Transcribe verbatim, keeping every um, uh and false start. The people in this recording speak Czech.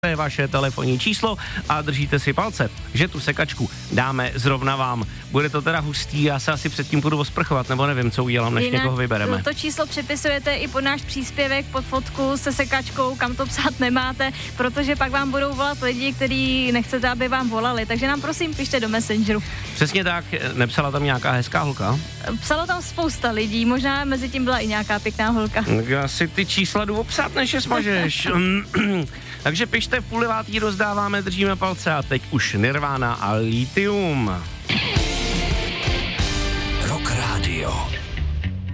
To je vaše telefonní číslo a držíte si palce, že tu sekačku dáme zrovna vám. Bude to teda hustý, já se asi předtím půjdu osprchovat, nebo nevím, co udělám, než Jinak někoho vybereme. To, to číslo připisujete i pod náš příspěvek, pod fotku se sekačkou, kam to psát nemáte, protože pak vám budou volat lidi, kteří nechcete, aby vám volali, takže nám prosím pište do Messengeru. Přesně tak, nepsala tam nějaká hezká holka? Psalo tam spousta lidí, možná mezi tím byla i nějaká pěkná holka. Já si ty čísla jdu obsat, než je smažeš. Takže pište, v půl devátý rozdáváme, držíme palce a teď už Nirvana a Lithium.